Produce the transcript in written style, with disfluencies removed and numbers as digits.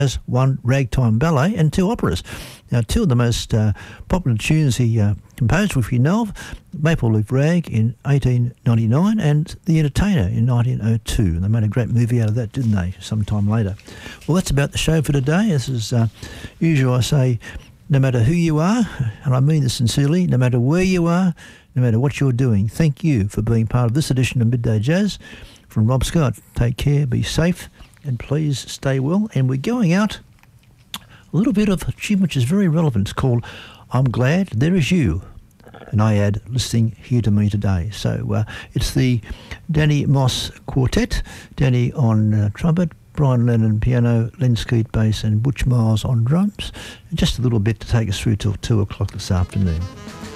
As one ragtime ballet and two operas. Now, two of the most popular tunes he composed, if you know of, Maple Leaf Rag in 1899 and The Entertainer in 1902. They made a great movie out of that, didn't they, sometime later? Well, that's about the show for today. This is usual. I say, no matter who you are, and I mean this sincerely, no matter where you are, no matter what you're doing, thank you for being part of this edition of Midday Jazz. From Rob Scott, take care, be safe, and please stay well. And we're going out a little bit of a tune which is very relevant. It's called I'm Glad There Is You. And I add listening here to me today. So it's the Danny Moss Quartet. Danny on trumpet, Brian Lennon piano, Len Skeet bass and Butch Miles on drums. And just a little bit to take us through till 2 o'clock this afternoon.